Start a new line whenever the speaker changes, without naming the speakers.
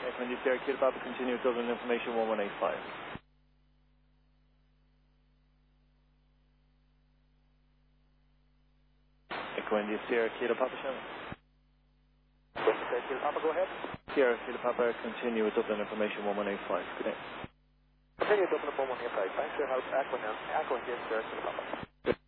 Echo India Sierra Kilo Papa, continue Dublin information 1185. Echo India Sierra Kilo Papa, Shannon.
Sierra Kilo Papa, go ahead.
Sierra Kilo Papa, continue Dublin information 1185. Good day.
Continue Dublin 1185. Thanks for your help. Echo India Sierra Kilo Papa.